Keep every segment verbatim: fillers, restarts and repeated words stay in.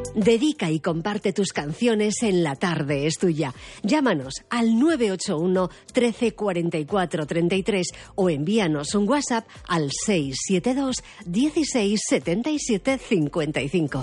Dedica y comparte tus canciones en La Tarde es Tuya. Llámanos al nueve ocho uno, trece, cuarenta y cuatro, treinta y tres o envíanos un WhatsApp al seis siete dos, dieciséis, setenta y siete, cincuenta y cinco.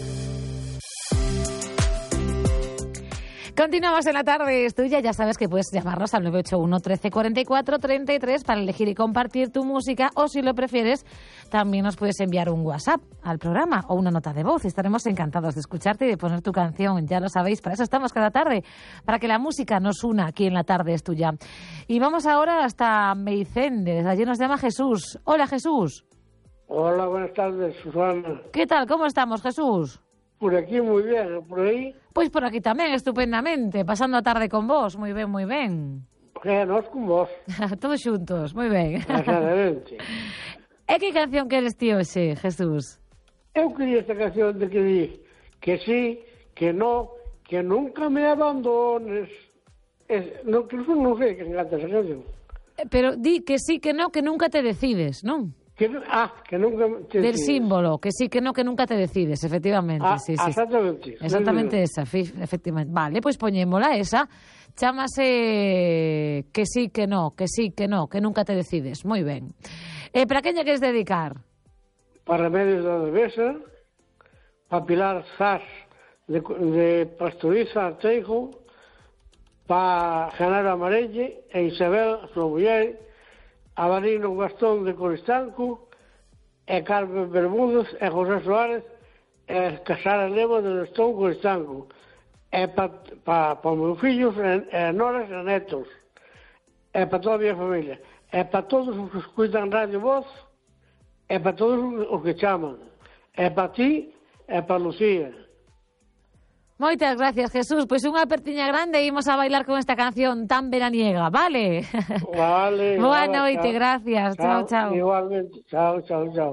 Continuamos en La Tarde es Tuya. Ya sabes que puedes llamarnos al nueve ocho uno, trece, cuarenta y cuatro, treinta y tres para elegir y compartir tu música, o si lo prefieres, también nos puedes enviar un WhatsApp al programa o una nota de voz. Estaremos encantados de escucharte y de poner tu canción. Ya lo sabéis, para eso estamos cada tarde, para que la música nos una aquí en La Tarde es Tuya. Y vamos ahora hasta Meicén. Desde allí nos llama Jesús. Hola, Jesús. Hola, buenas tardes, Susana. ¿Qué tal? ¿Cómo estamos, Jesús? Por aquí muy bien, por aí? Pois por aquí tamén, estupendamente, pasando a tarde con vos, moi ben, moi ben. É, nós con vos. Todos xuntos, moi ben. Excelente. E que canción queres ti hoxe, Jesús? Eu quería esta canción de que di que sí, que no, que nunca me abandones. Es, no, que non sei que encanta esa canción. Pero di que sí, que no, que nunca te decides, non? Que, ah, que nunca te Del decides. símbolo, que sí, que no, que nunca te decides, efectivamente. Ah, sí, sí. exactamente. Exactamente esa, efectivamente. Vale, pois poñémola esa. Chámase que sí, que no, que sí, que no, que nunca te decides. Moi ben. Eh, para quen lle queres dedicar? Para Remedios da Devesa, para Pilar Zas de, de Pastoriza Arteijo, para Genaro Amarelle e Isabel, súa muller, Avarino Gastón de Coristanco, e Carmen Bermúdez e José Suárez, e Casara Levo de Gastón Coristanco, e para pa, pa meus fillos, e, e noras e netos, e para toda a minha familia, e para todos os que escutan Radio Voz, e para todos os que chaman, e para ti, e para Lucía. Moitas gracias, Jesús. Pois unha apertiña grande e imos a bailar con esta canción tan veraniega, vale? Vale. Boa vale, noite, chao. gracias. Chao, chao. Igualmente. Chao, chao, chao.